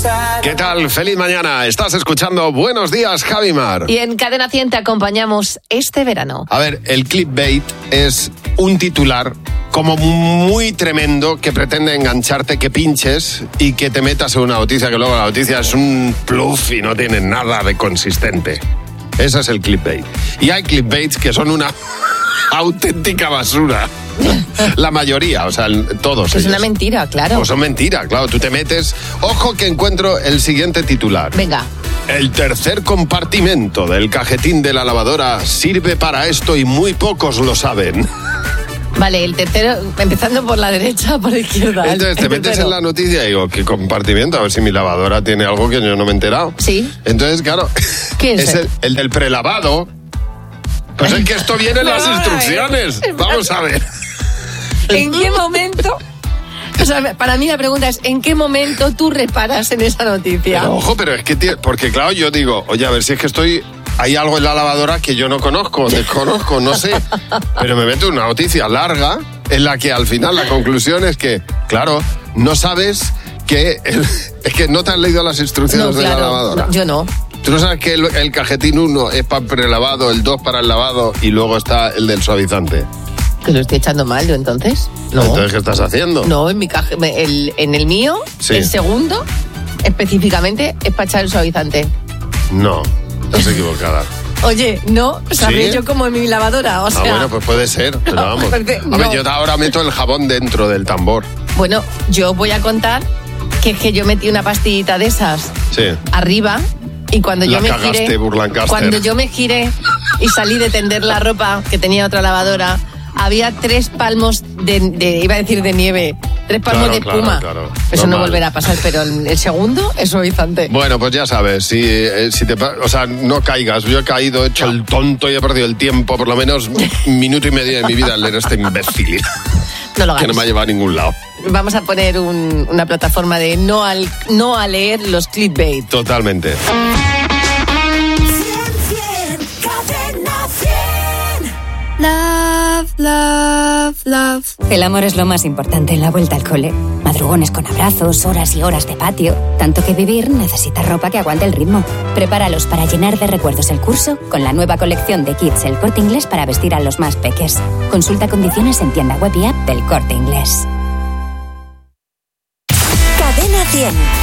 ¿Qué tal? Feliz mañana. Estás escuchando Buenos Días, Javimar. Y en Cadena 100 te acompañamos este verano. A ver, el clickbait es un titular como muy tremendo que pretende engancharte, que pinches y que te metas en una noticia que luego la noticia es un bluff y no tiene nada de consistente. Ese es el clickbait. Y hay clickbaits que son una auténtica basura. La mayoría, o sea, todos. Es una mentira, claro. O son mentiras, claro. Tú te metes... Ojo que encuentro el siguiente titular. Venga. El tercer compartimento del cajetín de la lavadora sirve para esto y muy pocos lo saben. Vale, el tercero, empezando por la derecha, por la izquierda. Entonces te metes en la noticia y digo, ¿qué compartimento? A ver si mi lavadora tiene algo que yo no me he enterado. Sí. Entonces, claro, ¿Qué es el del prelavado. Pues es que esto viene en las instrucciones. Vamos a ver. ¿En qué momento? O sea, para mí la pregunta es, ¿en qué momento tú reparas en esa noticia? Pero, ojo, pero es que, porque claro, yo digo, oye, a ver si es que hay algo en la lavadora que yo no conozco, desconozco, no sé. Pero me meto en una noticia larga en la que al final la conclusión es que, claro, no sabes que... es que no te has leído las instrucciones de la lavadora. Yo no. Tú no sabes que el cajetín 1 es para el prelavado, el 2 para el lavado y luego está el del suavizante. ¿Que lo estoy echando mal yo entonces? No. ¿Entonces qué estás haciendo? No, en el mío, sí. El segundo, específicamente, es para echar el suavizante. No, estás equivocada. Oye, no, sabía ¿Sí? yo como en mi lavadora, o sea... bueno, pues puede ser, pero no, vamos. no. A ver, yo ahora meto el jabón dentro del tambor. Bueno, yo voy a contar que es que yo metí una pastillita de esas arriba y cuando yo me giré y salí de tender la ropa que tenía otra lavadora, había 3 palmos iba a decir de nieve, 3 palmos de espuma. Claro. Eso no volverá a pasar, pero el segundo es suavizante. Bueno, pues ya sabes, si o sea, no caigas. Yo he caído, he hecho el tonto y he perdido el tiempo, por lo menos 1 minuto y medio de mi vida en leer este imbécil. No lo hagas. Que no me ha llevado a ningún lado. Vamos a poner una plataforma de no a leer los clickbait. Totalmente. Love, love, love. El amor es lo más importante en la vuelta al cole. Madrugones con abrazos, horas y horas de patio. Tanto que vivir necesita ropa que aguante el ritmo. Prepáralos para llenar de recuerdos el curso con la nueva colección de kits El Corte Inglés para vestir a los más peques. Consulta condiciones en tienda web y app del Corte Inglés. Cadena 100.